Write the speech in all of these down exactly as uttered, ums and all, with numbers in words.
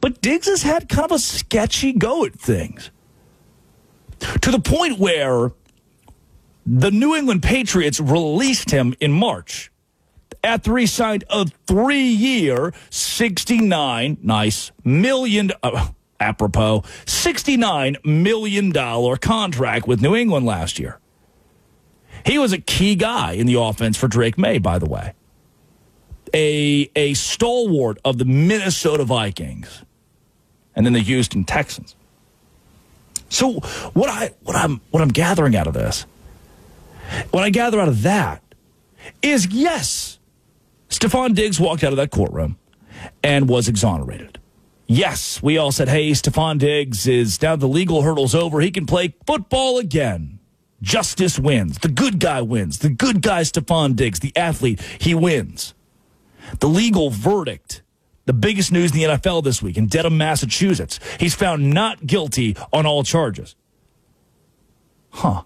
But Diggs has had kind of a sketchy go at things. To the point where the New England Patriots released him in March after he signed a three-year, sixty-nine, nice, million, uh, apropos, sixty-nine million dollars contract with New England last year. He was a key guy in the offense for Drake May, by the way. A, a stalwart of the Minnesota Vikings and then the Houston Texans. So what I what I'm what I'm gathering out of this, what I gather out of that is, yes, Stephon Diggs walked out of that courtroom and was exonerated. Yes, we all said, hey, Stephon Diggs is now the legal hurdle's over. He can play football again. Justice wins. The good guy wins. The good guy, Stephon Diggs, the athlete, he wins. The legal verdict, the biggest news in the N F L this week in Dedham, Massachusetts. He's found not guilty on all charges. Huh.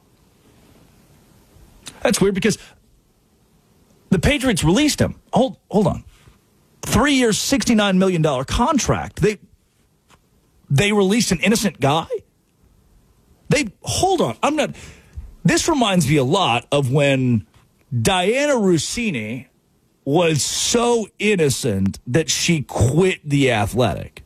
That's weird because the Patriots released him. Hold, hold on. Three years, sixty-nine million dollars contract. They, they released an innocent guy? They, hold on. I'm not, this reminds me a lot of when Diana Russini was so innocent that she quit The Athletic.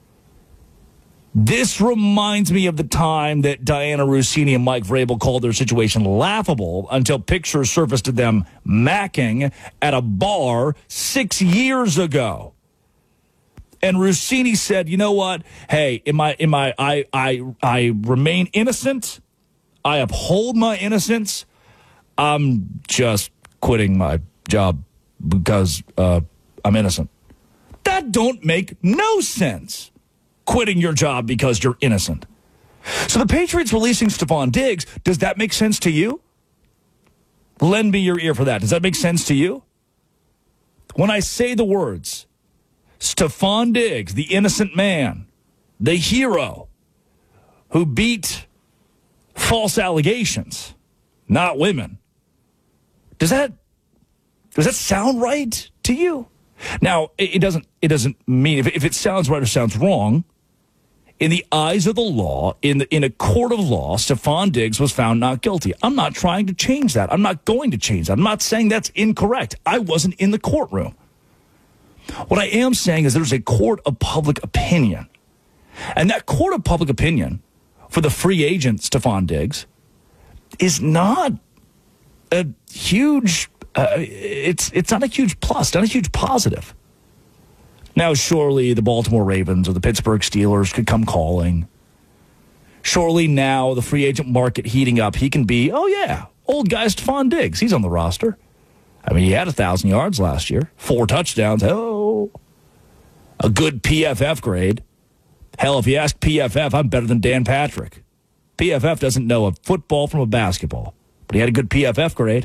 This reminds me of the time that Diana Russini and Mike Vrabel called their situation laughable until pictures surfaced of them macking at a bar six years ago. And Russini said, you know what? Hey, in my, in my, I, I, I remain innocent. I uphold my innocence. I'm just quitting my job because uh, I'm innocent. That don't make no sense, quitting your job because you're innocent. So the Patriots releasing Stephon Diggs, does that make sense to you? Lend me your ear for that. Does that make sense to you? When I say the words, Stephon Diggs, the innocent man, the hero who beat false allegations, not women, does that Does that sound right to you? Now, it doesn't It doesn't mean, if it, if it sounds right or sounds wrong, in the eyes of the law, in the, in a court of law, Stephon Diggs was found not guilty. I'm not trying to change that. I'm not going to change that. I'm not saying that's incorrect. I wasn't in the courtroom. What I am saying is there's a court of public opinion. And that court of public opinion for the free agent Stephon Diggs is not a huge... Uh, it's it's not a huge plus, not a huge positive. Now, surely the Baltimore Ravens or the Pittsburgh Steelers could come calling. Surely now the free agent market heating up, he can be, oh yeah, old guy Stephon Diggs. He's on the roster. I mean, he had one thousand yards last year, four touchdowns. Oh, a good P F F grade. Hell, if you ask P F F, I'm better than Dan Patrick. P F F doesn't know a football from a basketball, but he had a good P F F grade.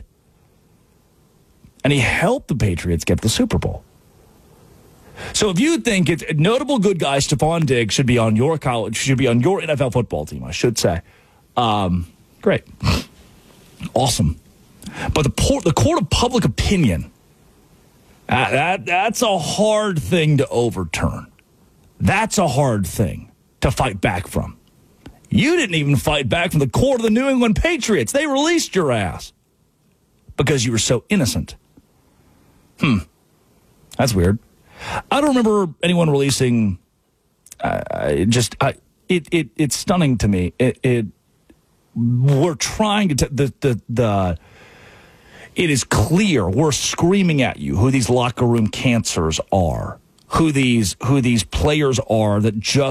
And he helped the Patriots get the Super Bowl. So if you think it's a notable good guy, Stephon Diggs should be on your college, should be on your N F L football team, I should say. Um, great. Awesome. But the, port, the court of public opinion, uh, that that's a hard thing to overturn. That's a hard thing to fight back from. You didn't even fight back from the court of the New England Patriots. They released your ass because you were so innocent. Hmm. That's weird. I don't remember anyone releasing. Uh, just uh, it it it's stunning to me. It, it we're trying to t- the the the. It is clear we're screaming at you who these locker room cancers are, who these who these players are that just.